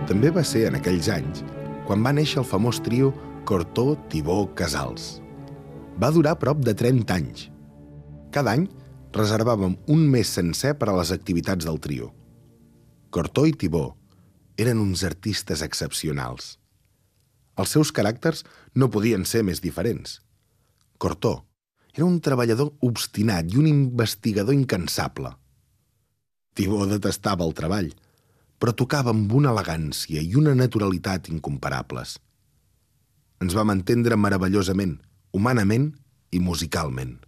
També va ser en aquells anys quan va néixer el famós trio Cortó-Tibó-Casals. Va durar prop de 30 anys. Cada any reservàvem un mes sencer per a les activitats del trio. Cortó i Tibó eren uns artistes excepcionals. Els seus caràcters no podien ser més diferents. Cortó era un treballador obstinat i un investigador incansable. Tibó detestava el treball, però tocava amb una elegància i una naturalitat incomparables. Ens vam entendre meravellosament, humanament i musicalment.